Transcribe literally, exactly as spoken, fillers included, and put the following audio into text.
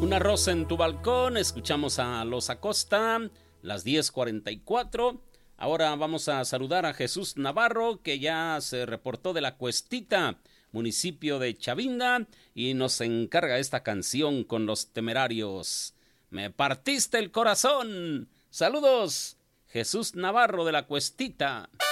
Una rosa en tu balcón, escuchamos a Los Acosta, las diez cuarenta y cuatro. Ahora vamos a saludar a Jesús Navarro, que ya se reportó de La Cuestita, municipio de Chavinga, y nos encarga esta canción con Los Temerarios. Me partiste el corazón. Saludos, Jesús Navarro de La Cuestita.